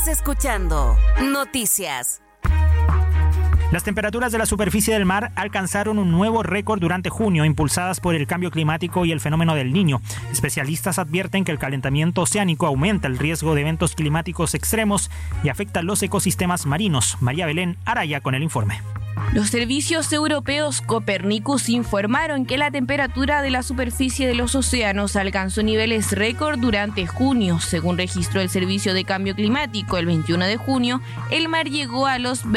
Estás escuchando Noticias. Las temperaturas de la superficie del mar alcanzaron un nuevo récord durante junio, impulsadas por el cambio climático y el fenómeno del Niño. Especialistas advierten que el calentamiento oceánico aumenta el riesgo de eventos climáticos extremos y afecta los ecosistemas marinos. María Belén Araya con el informe. Los servicios europeos Copernicus informaron que la temperatura de la superficie de los océanos alcanzó niveles récord durante junio. Según registró el Servicio de Cambio Climático, el 21 de junio, el mar llegó a los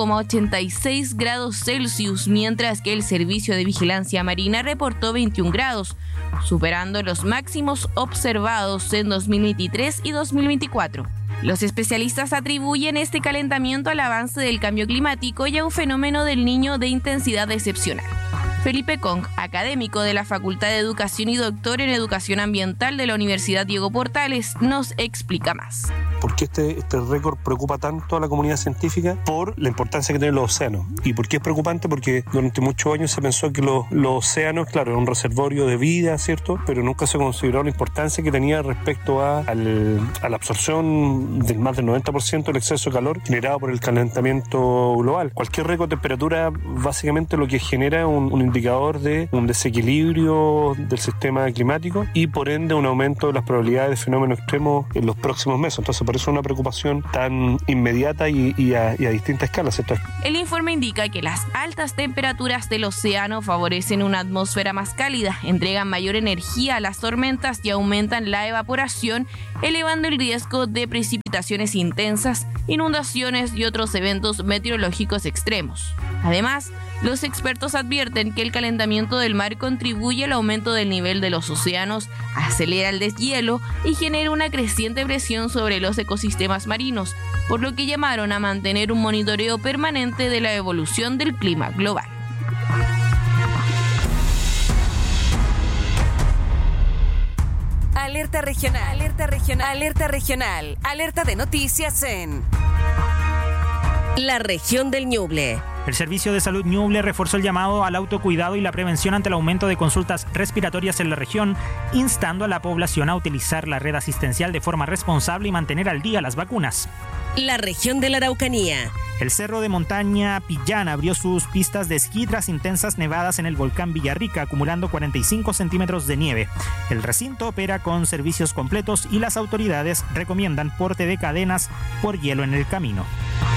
20,86 grados Celsius, mientras que el Servicio de Vigilancia Marina reportó 21 grados, superando los máximos observados en 2023 y 2024. Los especialistas atribuyen este calentamiento al avance del cambio climático y a un fenómeno del Niño de intensidad excepcional. Felipe Kong, académico de la Facultad de Educación y doctor en Educación Ambiental de la Universidad Diego Portales, nos explica más. ¿Por qué este récord preocupa tanto a la comunidad científica? Por la importancia que tienen los océanos. ¿Y por qué es preocupante? Porque durante muchos años se pensó que los océanos, claro, eran un reservorio de vida, ¿cierto? Pero nunca se consideró la importancia que tenía respecto a la absorción del más del 90% del exceso de calor generado por el calentamiento global. Cualquier récord de temperatura básicamente lo que genera es un indicador de un desequilibrio del sistema climático y por ende un aumento de las probabilidades de fenómenos extremos en los próximos meses. Entonces por eso es una preocupación tan inmediata y a distinta escala, ¿cierto? El informe indica que las altas temperaturas del océano favorecen una atmósfera más cálida, entregan mayor energía a las tormentas y aumentan la evaporación, elevando el riesgo de precipitaciones intensas, inundaciones y otros eventos meteorológicos extremos. Además, los expertos advierten que el calentamiento del mar contribuye al aumento del nivel de los océanos, acelera el deshielo y genera una creciente presión sobre los ecosistemas marinos, por lo que llamaron a mantener un monitoreo permanente de la evolución del clima global. Alerta regional, alerta regional, alerta regional, alerta de noticias en la región del Ñuble. El Servicio de Salud Ñuble reforzó el llamado al autocuidado y la prevención ante el aumento de consultas respiratorias en la región, instando a la población a utilizar la red asistencial de forma responsable y mantener al día las vacunas. La región de la Araucanía. El cerro de montaña Pillán abrió sus pistas de esquí tras intensas nevadas en el volcán Villarrica, acumulando 45 centímetros de nieve. El recinto opera con servicios completos y las autoridades recomiendan porte de cadenas por hielo en el camino.